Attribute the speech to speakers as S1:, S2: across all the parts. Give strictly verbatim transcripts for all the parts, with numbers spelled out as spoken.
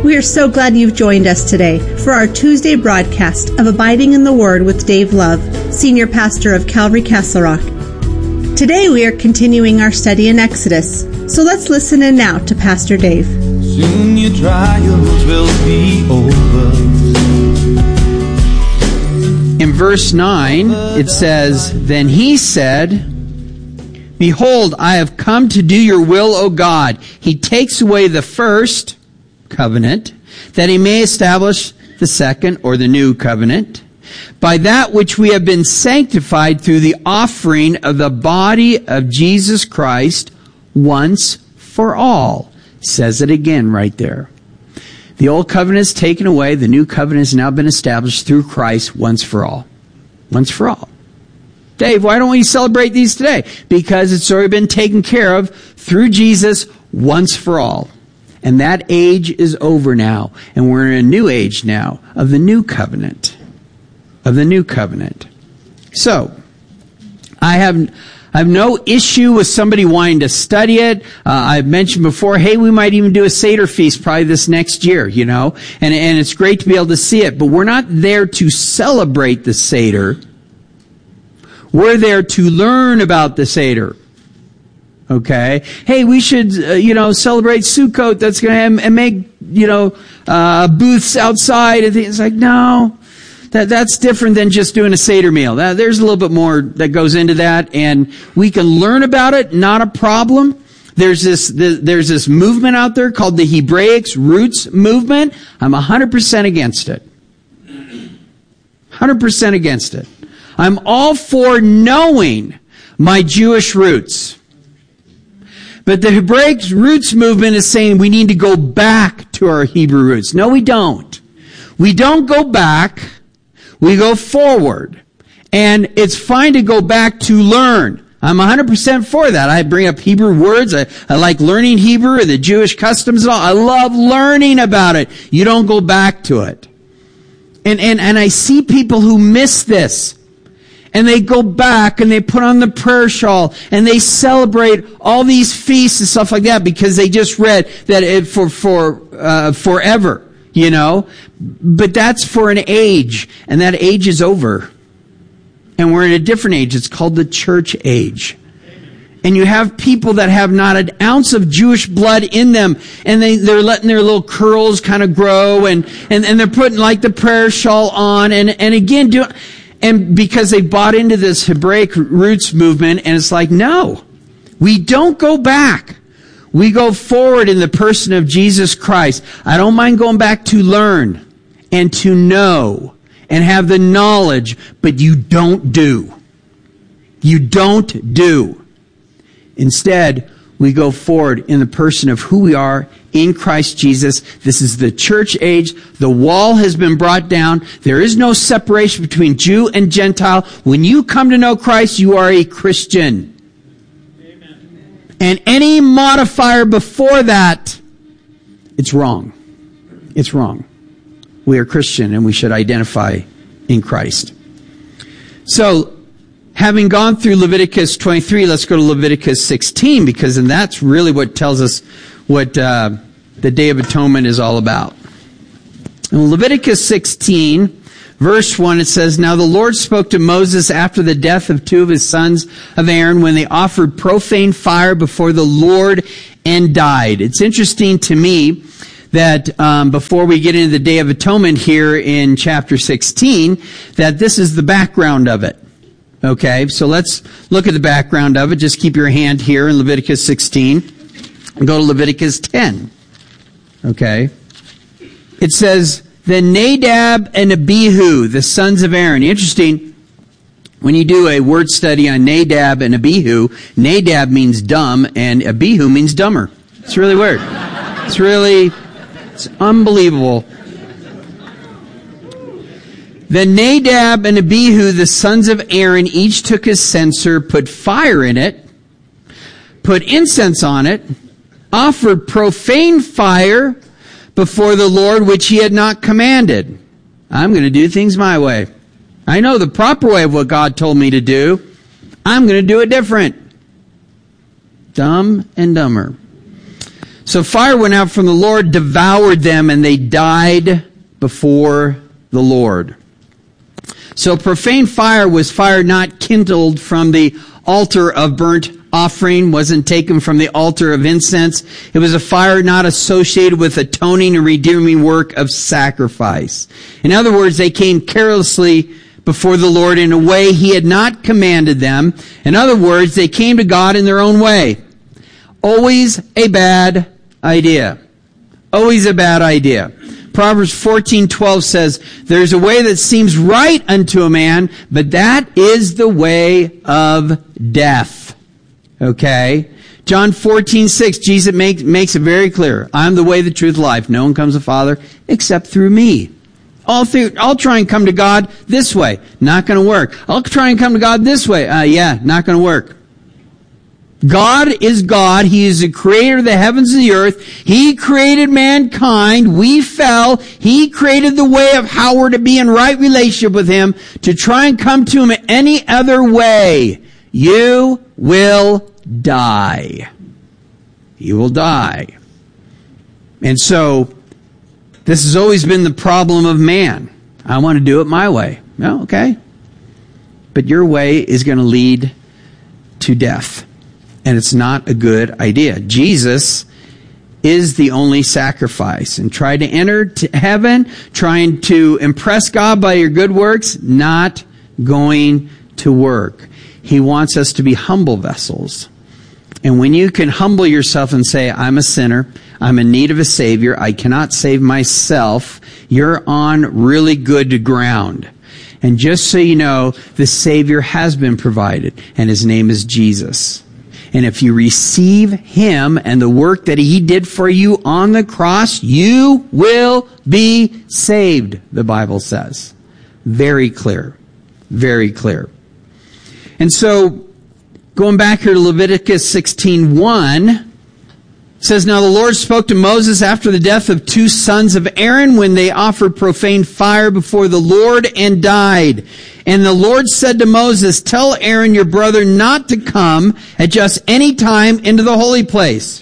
S1: We are so glad you've joined us today for our Tuesday broadcast of Abiding in the Word with Dave Love, Senior Pastor of Calvary Castle Rock. Today we are continuing our study in Exodus, so let's listen in now to Pastor Dave.
S2: Soon your trials will be over.
S3: In verse nine, it says, Then he said, Behold, I have come to do your will, O God. He takes away the first covenant, that he may establish the second, or the new covenant, by that which we have been sanctified through the offering of the body of Jesus Christ once for all. Says it again right there. The old covenant is taken away. The new covenant has now been established through Christ once for all. Once for all. Dave, why don't we celebrate these today? Because it's already been taken care of through Jesus once for all. And that age is over now. And we're in a new age now of the new covenant. Of the new covenant. So, I have, I have no issue with somebody wanting to study it. Uh, I've mentioned before, hey, we might even do a Seder feast probably this next year, you know. And, and it's great to be able to see it. But we're not there to celebrate the Seder. We're there to learn about the Seder. Okay? Hey, we should, uh, you know, celebrate Sukkot. That's going to have, and make, you know, uh, booths outside and things. It's like, no. That, that's different than just doing a Seder meal. That, there's a little bit more that goes into that, and we can learn about it, not a problem. There's this, the, there's this movement out there called the Hebraic Roots Movement. I'm one hundred percent against it. one hundred percent against it. I'm all for knowing my Jewish roots. But the Hebraic Roots Movement is saying we need to go back to our Hebrew roots. No, we don't. We don't go back. We go forward. And it's fine to go back to learn. I'm one hundred percent for that. I bring up Hebrew words. I, I like learning Hebrew, the Jewish customs and all. I love learning about it. You don't go back to it. And, and, and I see people who miss this. And they go back and they put on the prayer shawl and they celebrate all these feasts and stuff like that because they just read that it for, for, uh, forever, you know. But that's for an age, and that age is over. And we're in a different age. It's called the church age. And you have people that have not an ounce of Jewish blood in them, and they, they're letting their little curls kind of grow, and, and, and they're putting like the prayer shawl on, and, and again, do, and because they bought into this Hebraic Roots Movement, and it's like, no, we don't go back. We go forward in the person of Jesus Christ. I don't mind going back to learn and to know and have the knowledge, but you don't do. You don't do. Instead, we go forward in the person of who we are in Christ Jesus. This is the church age. The wall has been brought down. There is no separation between Jew and Gentile. When you come to know Christ, you are a Christian. Amen. And any modifier before that, it's wrong. It's wrong. We are Christian and we should identify in Christ. So, having gone through Leviticus twenty-three, let's go to Leviticus sixteen, because then that's really what tells us what uh, the Day of Atonement is all about. In Leviticus sixteen, verse one, it says, Now the Lord spoke to Moses after the death of two of his sons of Aaron when they offered profane fire before the Lord and died. It's interesting to me that um, before we get into the Day of Atonement here in chapter sixteen, that this is the background of it. Okay, so let's look at the background of it. Just keep your hand here in Leviticus sixteen and go to Leviticus ten. Okay. It says, Then Nadab and Abihu, the sons of Aaron. Interesting, when you do a word study on Nadab and Abihu, Nadab means dumb and Abihu means dumber. It's really weird. It's really, it's unbelievable. Then Nadab and Abihu, the sons of Aaron, each took his censer, put fire in it, put incense on it, offered profane fire before the Lord, which he had not commanded. I'm going to do things my way. I know the proper way of what God told me to do. I'm going to do it different. Dumb and dumber. So fire went out from the Lord, devoured them, and they died before the Lord. So profane fire was fire not kindled from the altar of burnt offering, wasn't taken from the altar of incense. It was a fire not associated with atoning and redeeming work of sacrifice. In other words, they came carelessly before the Lord in a way He had not commanded them. In other words, they came to God in their own way. Always a bad idea. Always a bad idea. Proverbs fourteen twelve says, "There's a way that seems right unto a man, but that is the way of death." Okay? John fourteen six, Jesus makes, makes it very clear. "I'm the way, the truth, life. No one comes to the Father except through me." I'll, th- I'll try and come to God this way. Not going to work. I'll try and come to God this way. Uh, yeah, not going to work. God is God. He is the creator of the heavens and the earth. He created mankind. We fell. He created the way of how we're to be in right relationship with Him. To try and come to Him any other way, you will die. You will die. And so, this has always been the problem of man. I want to do it my way. No, okay. But your way is going to lead to death. And it's not a good idea. Jesus is the only sacrifice. And try to enter to heaven, trying to impress God by your good works, not going to work. He wants us to be humble vessels. And when you can humble yourself and say, I'm a sinner, I'm in need of a Savior, I cannot save myself, you're on really good ground. And just so you know, the Savior has been provided, and His name is Jesus. And if you receive Him and the work that He did for you on the cross, you will be saved, the Bible says. Very clear. Very clear. And so, going back here to Leviticus sixteen one, it says, "Now the Lord spoke to Moses after the death of two sons of Aaron when they offered profane fire before the Lord and died. And the Lord said to Moses, tell Aaron your brother not to come at just any time into the holy place,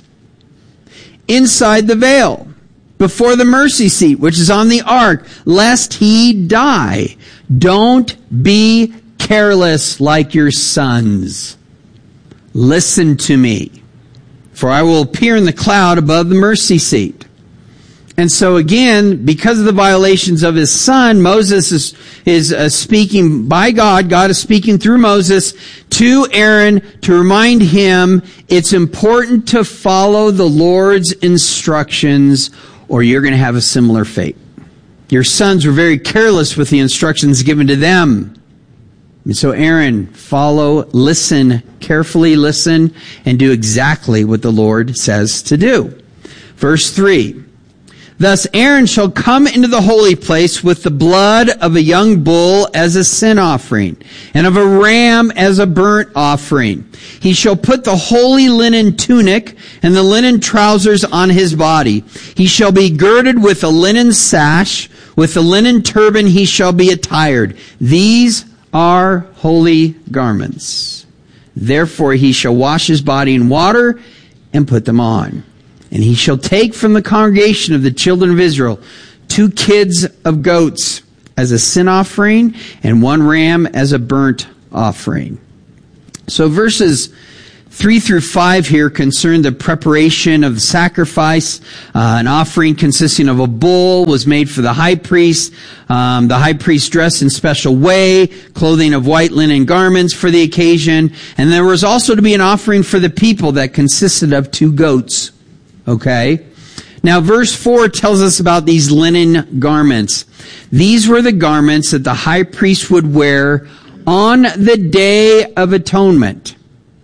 S3: inside the veil, before the mercy seat, which is on the ark, lest he die. Don't be careless like your sons. Listen to me, for I will appear in the cloud above the mercy seat." And so again, because of the violations of his son, Moses is, is uh, speaking by God. God is speaking through Moses to Aaron to remind him it's important to follow the Lord's instructions or you're going to have a similar fate. Your sons were very careless with the instructions given to them. And so Aaron, follow, listen, carefully listen, and do exactly what the Lord says to do. Verse three. "Thus Aaron shall come into the holy place with the blood of a young bull as a sin offering, and of a ram as a burnt offering. He shall put the holy linen tunic and the linen trousers on his body. He shall be girded with a linen sash. With the linen turban he shall be attired. These are holy garments. Therefore he shall wash his body in water and put them on. And he shall take from the congregation of the children of Israel two kids of goats as a sin offering and one ram as a burnt offering." So verses three through five here concern the preparation of the sacrifice. Uh, an offering consisting of a bull was made for the high priest. Um, the high priest dressed in special way, clothing of white linen garments for the occasion. And there was also to be an offering for the people that consisted of two goats. Okay? Now verse four tells us about these linen garments. These were the garments that the high priest would wear on the Day of Atonement.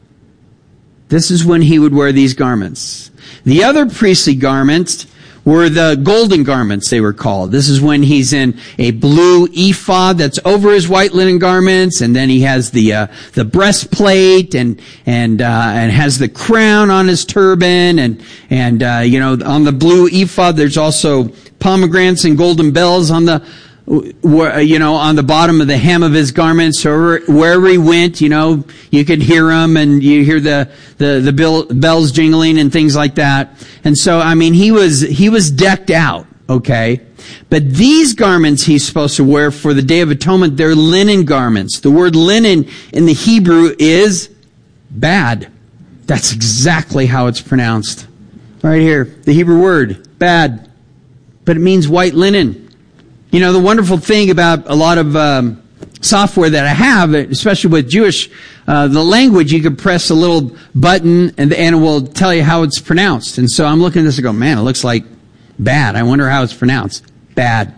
S3: This is when he would wear these garments. The other priestly garments were the golden garments, they were called. This is when he's in a blue ephod that's over his white linen garments, and then he has the uh, the breastplate and and uh, and has the crown on his turban, and and uh, you know, on the blue ephod there's also pomegranates and golden bells on the you know, on the bottom of the hem of his garments, or wherever he went, you know, you could hear him, and you hear the the the bell, bells jingling and things like that. And so, I mean, he was he was decked out, okay. But these garments he's supposed to wear for the Day of Atonement, they're linen garments. The word linen in the Hebrew is bad. That's exactly how it's pronounced. Right here, the Hebrew word, bad. But it means white linen. You know, the wonderful thing about a lot of um, software that I have, especially with Jewish, uh, the language, you can press a little button and, and it will tell you how it's pronounced. And so I'm looking at this and go, man, it looks like bad. I wonder how it's pronounced. Bad.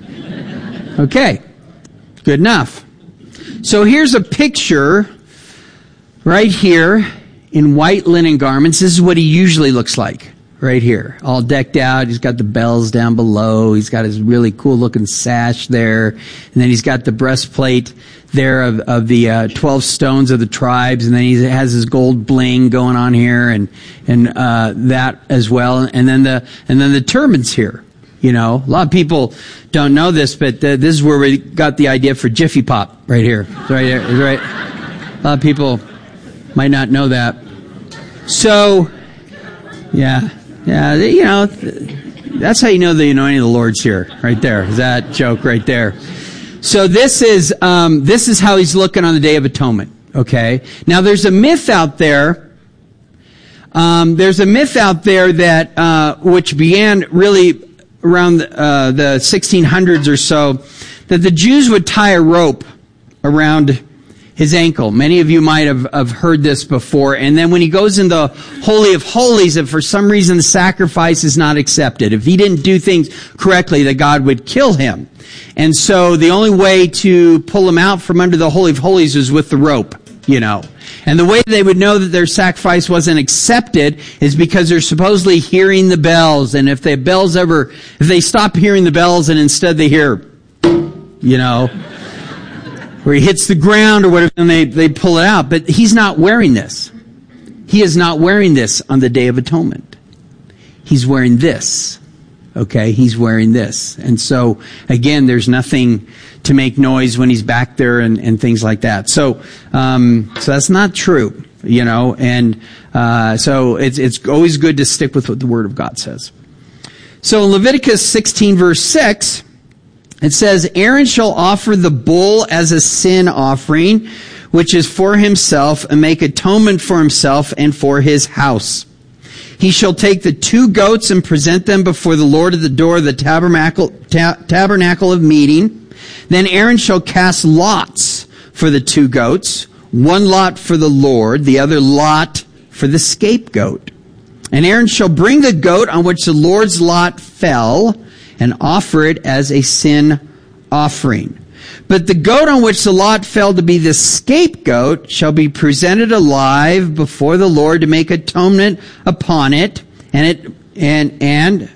S3: Okay. Good enough. So here's a picture right here in white linen garments. This is what he usually looks like. Right here. All decked out. He's got the bells down below. He's got his really cool looking sash there. And then he's got the breastplate there of, of the uh, twelve stones of the tribes. And then he has his gold bling going on here and, and, uh, that as well. And then the, and then the turbans here. You know, a lot of people don't know this, but uh, this is where we got the idea for Jiffy Pop right here. It's right here. It's right. A lot of people might not know that. So, yeah. Yeah, you know, that's how you know the anointing of the Lord's here, right there. Is that joke right there? So this is um, this is how he's looking on the Day of Atonement. Okay. Now there's a myth out there. Um, there's a myth out there that uh, which began really around uh, the sixteen hundreds or so, that the Jews would tie a rope around his ankle. Many of you might have, have heard this before. And then when he goes in the Holy of Holies, if for some reason the sacrifice is not accepted, if he didn't do things correctly, that God would kill him. And so the only way to pull him out from under the Holy of Holies was with the rope, you know. And the way they would know that their sacrifice wasn't accepted is because they're supposedly hearing the bells. And if the bells ever, if they stop hearing the bells and instead they hear, you know, where he hits the ground or whatever, and they, they pull it out. But he's not wearing this. He is not wearing this on the Day of Atonement. He's wearing this. Okay? He's wearing this. And so, again, there's nothing to make noise when he's back there and, and things like that. So, um, so that's not true, you know, and, uh, so it's, it's always good to stick with what the Word of God says. So in Leviticus sixteen verse six, it says, Aaron shall offer the bull as a sin offering, which is for himself, and make atonement for himself and for his house. He shall take the two goats and present them before the Lord at the door of the tabernacle, ta- tabernacle of meeting. Then Aaron shall cast lots for the two goats, one lot for the Lord, the other lot for the scapegoat. And Aaron shall bring the goat on which the Lord's lot fell, and offer it as a sin offering. But the goat on which the lot fell to be the scapegoat shall be presented alive before the Lord to make atonement upon it, and it and and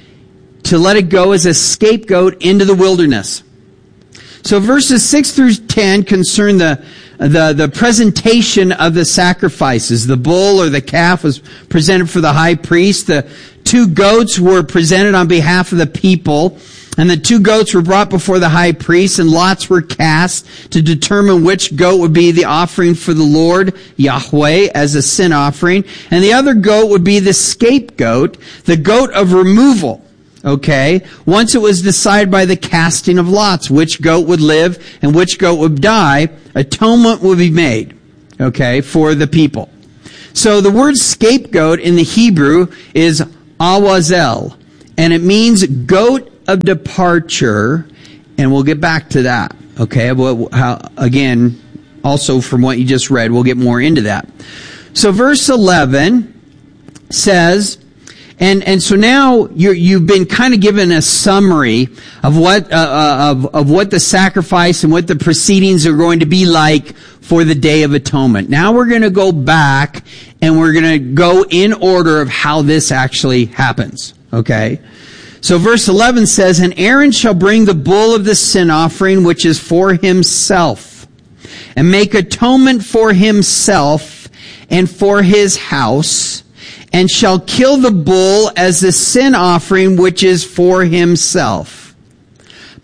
S3: to let it go as a scapegoat into the wilderness. So verses six through ten concern the the the presentation of the sacrifices. The bull or the calf was presented for the high priest. The two goats were presented on behalf of the people. And the two goats were brought before the high priest, and lots were cast to determine which goat would be the offering for the Lord, Yahweh, as a sin offering. And the other goat would be the scapegoat, the goat of removal. Okay? Once it was decided by the casting of lots which goat would live and which goat would die, atonement would be made, okay, for the people. So the word scapegoat in the Hebrew is awazel, and it means goat of departure, and we'll get back to that. Okay, well, how, again, also from what you just read, we'll get more into that. So verse eleven says, and and so now you're, you've been kind of given a summary of what uh, of of what the sacrifice and what the proceedings are going to be like for the Day of Atonement. Now we're going to go back and we're going to go in order of how this actually happens. Okay. So verse eleven says, and Aaron shall bring the bull of the sin offering, which is for himself, and make atonement for himself and for his house, and shall kill the bull as the sin offering, which is for himself.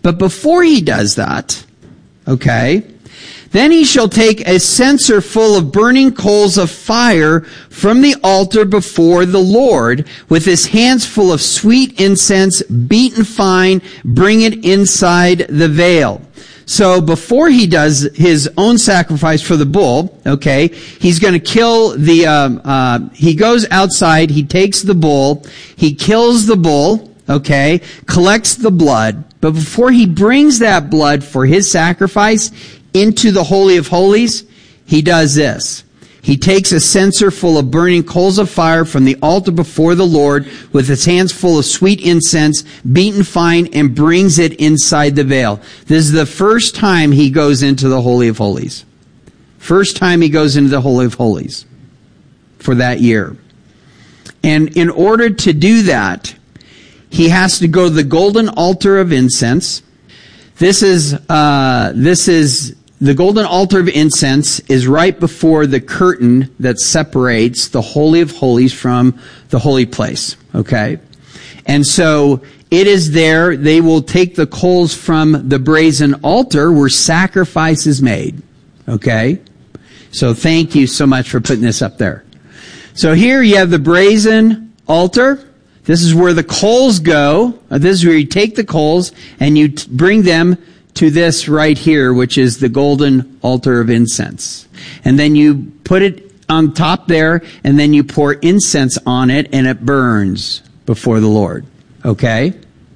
S3: But before he does that, okay, then he shall take a censer full of burning coals of fire from the altar before the Lord, with his hands full of sweet incense, beaten fine, bring it inside the veil. So before he does his own sacrifice for the bull, okay, he's going to kill the, um, uh, he goes outside, he takes the bull, he kills the bull, okay, collects the blood, but before he brings that blood for his sacrifice into the Holy of Holies, he does this. He takes a censer full of burning coals of fire from the altar before the Lord with his hands full of sweet incense, beaten fine, and brings it inside the veil. This is the first time he goes into the Holy of Holies. First time he goes into the Holy of Holies for that year. And in order to do that, he has to go to the golden altar of incense. This is, uh, this is, the golden altar of incense is right before the curtain that separates the Holy of Holies from the holy place. Okay? And so, it is there, they will take the coals from the brazen altar where sacrifice is made. Okay? So thank you so much for putting this up there. So here you have the brazen altar. This is where the coals go. This is where you take the coals and you t- bring them to this right here, which is the golden altar of incense. And then you put it on top there, and then you pour incense on it, and it burns before the Lord. Okay?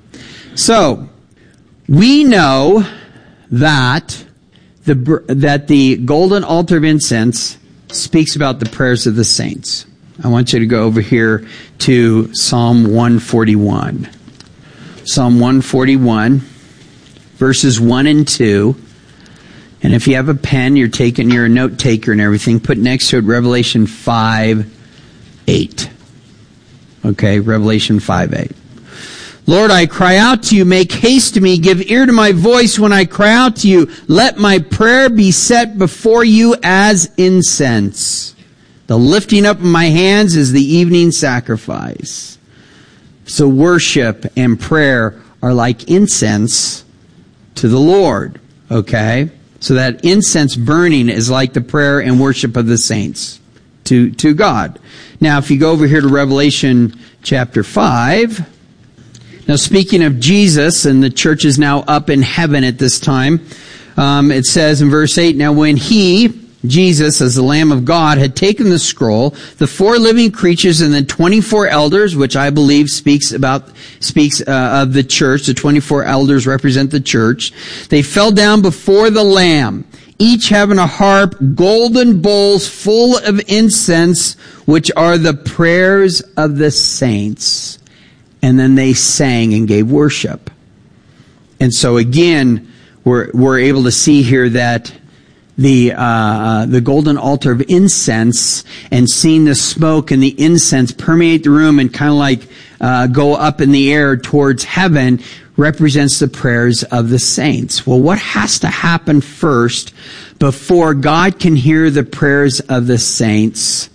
S3: So, we know that the, that the golden altar of incense speaks about the prayers of the saints. I want you to go over here to Psalm one forty-one. Psalm one forty-one, verses one and two. And if you have a pen, you're taking, you're a note taker and everything, put next to it Revelation five eight. Okay, Revelation five eight. Lord, I cry out to you, make haste to me, give ear to my voice when I cry out to you. Let my prayer be set before you as incense. The lifting up of my hands is the evening sacrifice. So worship and prayer are like incense to the Lord. Okay? So that incense burning is like the prayer and worship of the saints to, to God. Now, if you go over here to Revelation chapter five, now speaking of Jesus, and the church is now up in heaven at this time, um, it says in verse eight, now when he, Jesus, as the Lamb of God, had taken the scroll, the four living creatures and the twenty-four elders, which I believe speaks about, speaks uh, of the church, the twenty-four elders represent the church, they fell down before the Lamb, each having a harp, golden bowls full of incense, which are the prayers of the saints. And then they sang and gave worship. And so again, we're, we're able to see here that the uh the golden altar of incense, and seeing the smoke and the incense permeate the room and kind of like uh go up in the air towards heaven, represents the prayers of the saints. Well, what has to happen first before God can hear the prayers of the saints?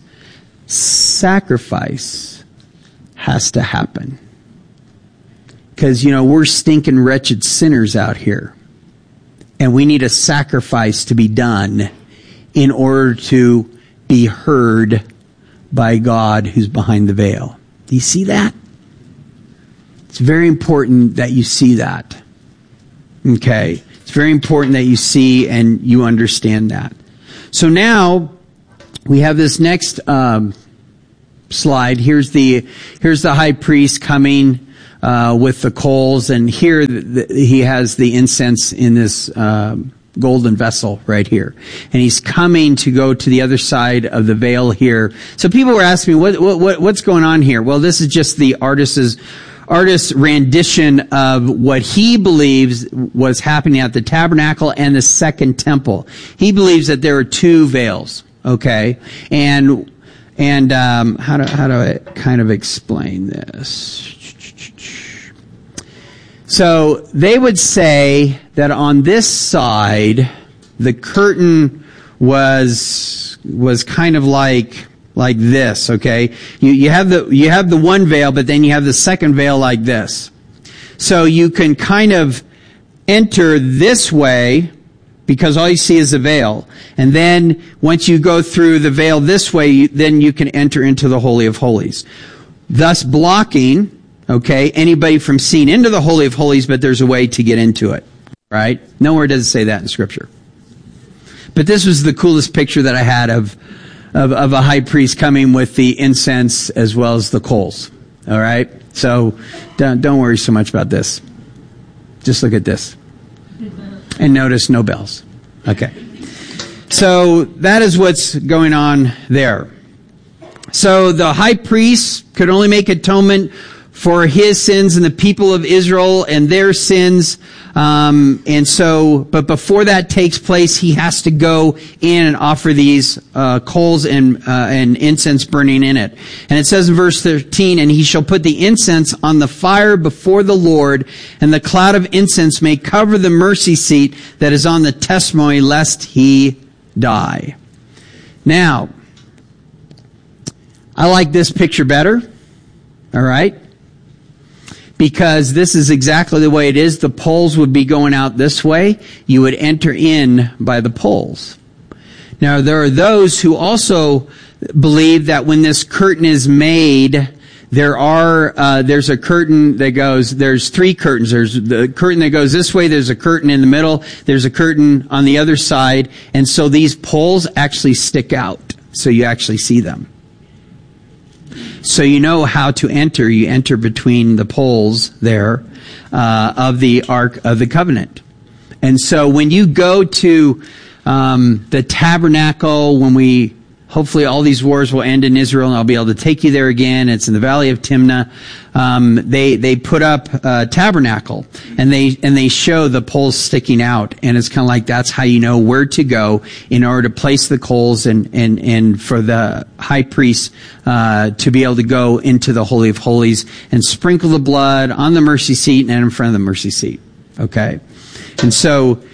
S3: Sacrifice has to happen. Because, you know, we're stinking wretched sinners out here. And we need a sacrifice to be done in order to be heard by God who's behind the veil. Do you see that? It's very important that you see that. Okay? It's very important that you see and you understand that. So now, we have this next um, slide. Here's the, here's the high priest coming Uh, with the coals, and here the, the, he has the incense in this uh, golden vessel right here, and he's coming to go to the other side of the veil here. So people were asking me, what, what, what's going on here? Well, this is just the artist's artist's rendition of what he believes was happening at the tabernacle and the second temple. He believes that there are two veils, okay, and and um, how do how do I kind of explain this? So they would say that on this side, the curtain was was kind of like like this. Okay, you you have the you have the one veil, but then you have the second veil like this. So you can kind of enter this way because all you see is the veil. And then once you go through the veil this way, you, then you can enter into the Holy of Holies. Thus blocking, okay, anybody from seeing into the Holy of Holies, but there's a way to get into it, right? Nowhere does it say that in Scripture. But this was the coolest picture that I had of, of, of a high priest coming with the incense as well as the coals, all right? So don't, don't worry so much about this. Just look at this. And notice no bells. Okay. So that is what's going on there. So the high priest could only make atonement for his sins and the people of Israel and their sins. Um, and so, but before that takes place, he has to go in and offer these uh, coals and uh, and incense burning in it. And it says in verse thirteen, "And he shall put the incense on the fire before the Lord, and the cloud of incense may cover the mercy seat that is on the testimony, lest he die." Now, I like this picture better. All right? Because this is exactly the way it is. The poles would be going out this way. You would enter in by the poles. Now, there are those who also believe that when this curtain is made, there are, uh, there's a curtain that goes, there's three curtains. There's the curtain that goes this way, there's a curtain in the middle, there's a curtain on the other side, and so these poles actually stick out, so you actually see them. So you know how to enter. You enter between the poles there uh, of the Ark of the Covenant. And so when you go to um, the tabernacle, when we, hopefully all these wars will end in Israel and I'll be able to take you there again. It's in the Valley of Timnah. Um, they, they put up a tabernacle and they, and they show the poles sticking out. And it's kind of like that's how you know where to go in order to place the coals and, and, and for the high priest, uh, to be able to go into the Holy of Holies and sprinkle the blood on the mercy seat and in front of the mercy seat. Okay. And so,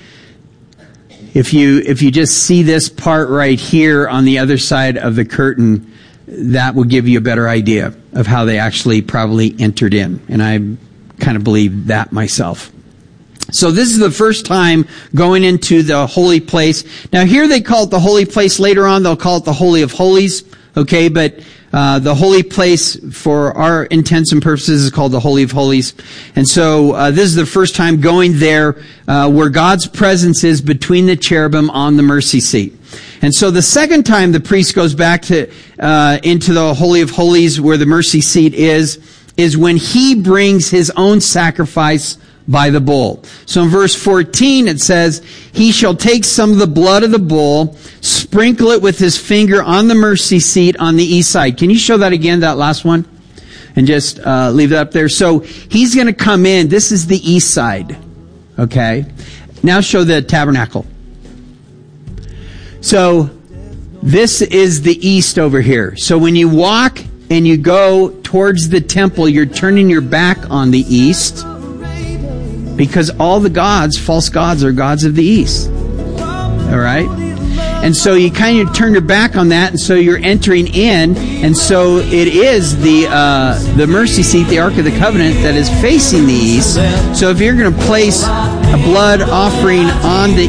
S3: If you, if you just see this part right here on the other side of the curtain, that will give you a better idea of how they actually probably entered in. And I kind of believe that myself. So this is the first time going into the holy place. Now here they call it the holy place. Later on they'll call it the Holy of Holies. Okay, but uh, the holy place for our intents and purposes is called the Holy of Holies. And so uh, this is the first time going there uh, where God's presence is between the cherubim on the mercy seat. And so the second time the priest goes back to uh, into the Holy of Holies where the mercy seat is, is when he brings his own sacrifice by the bull. So in verse fourteen it says, "He shall take some of the blood of the bull, sprinkle it with his finger on the mercy seat on the east side." Can you show that again, that last one? And just uh, leave it up there. So he's going to come in. This is the east side. Okay? Now show the tabernacle. So this is the east over here. So when you walk and you go towards the temple, you're turning your back on the east. Because all the gods, false gods, are gods of the east. All right? And so you kind of turn your back on that, and so you're entering in, and so it is the uh, the mercy seat, the Ark of the Covenant, that is facing the east. So if you're going to place a blood offering on the